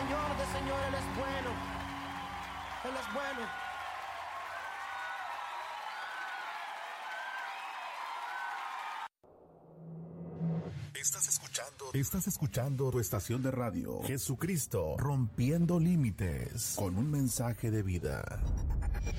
Señor, Él es bueno. Él es bueno. Estás escuchando tu estación de radio, Jesucristo, rompiendo límites, con un mensaje de vida.